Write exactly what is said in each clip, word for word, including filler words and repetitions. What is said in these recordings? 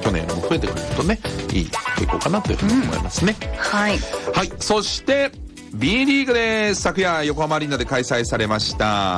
去年よりも増えてくれるとね、いい傾向かなというふうに思いますね。 うん、はい。 はい。そして、B リーグです。昨夜横浜アリーナで開催されました、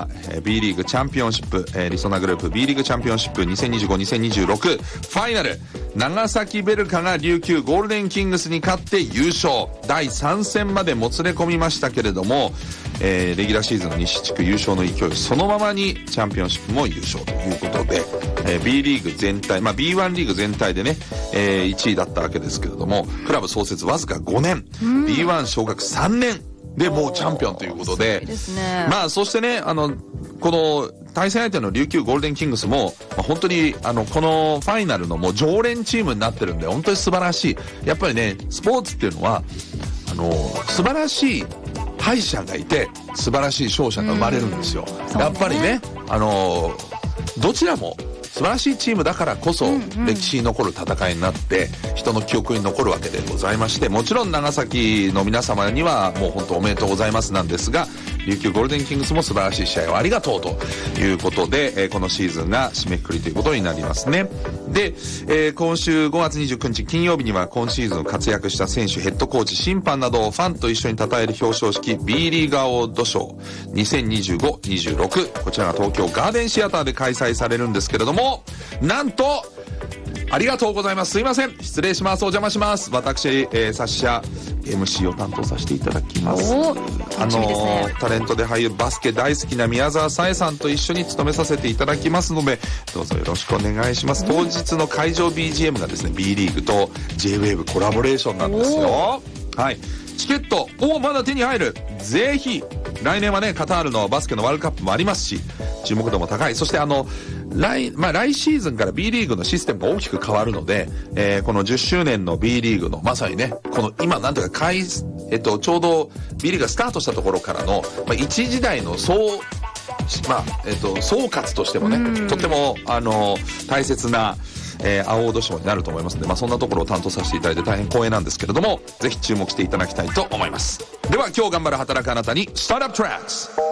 えー、B リーグチャンピオンシップ、えー、リソナグループ B リーグチャンピオンシップにせんにじゅうご にせんにじゅうろく ファイナル、長崎ベルカが琉球ゴールデンキングスに勝って優勝、だいさん戦までもつれ込みましたけれども、えー、レギュラーシーズンの西地区優勝の勢いそのままにチャンピオンシップも優勝ということで、えー、B リーグ全体、まあ ビーワン リーグ全体でね、えー、いちいだったわけですけれども、クラブ創設わずかごねん、うん、ビーワン 昇格さんねんでもうチャンピオンということで、 ですね、 まあそしてね、あのこの対戦相手の琉球ゴールデンキングスも、まあ、本当にあのこのファイナルのもう常連チームになってるんで本当に素晴らしい。やっぱりね、スポーツっていうのはあの素晴らしい敗者がいて素晴らしい勝者が生まれるんですよ。やっぱりね、あのどちらも素晴らしいチームだからこそ歴史に残る戦いになって人の記憶に残るわけでございまして、もちろん長崎の皆様にはもう本当おめでとうございますなんですが、琉球ゴールデンキングスも素晴らしい試合をありがとうということで、えー、このシーズンが締めくくりということになりますね。で、えー、今週ごがつにじゅうくにち金曜日には今シーズン活躍した選手、ヘッドコーチ、審判などをファンと一緒に称える表彰式 B リーガーオード賞にせんにじゅうご にじゅうろく、こちらが東京ガーデンシアターで開催されるんですけれども、なんとありがとうございます。すいません、失礼します、お邪魔します。私、えー、サッシャ エムシー を担当させていただきます。あのー、タレントで俳優、バスケ大好きな宮沢紗絵さんと一緒に務めさせていただきますので、どうぞよろしくお願いします。当日の会場 ビージーエム がですね B リーグと J ウェーブ コラボレーションなんですよ。はい、チケットをまだ手に入る。ぜひ来年はね、カタールのバスケのワールドカップもありますし、注目度も高い。そしてあの来、まあ、来シーズンから B リーグのシステムが大きく変わるので、えー、このじゅっしゅうねんの B リーグのまさにね、この今なんとか開、えっと、ちょうど B リーグがスタートしたところからの、まあ、一時代の総、まあえっと、総括としてもね、とってもあの大切なえー、アワード賞になると思いますので、まあ、そんなところを担当させていただいて大変光栄なんですけれども、ぜひ注目していただきたいと思います。では今日頑張る働くあなたにスタートアップトラックス。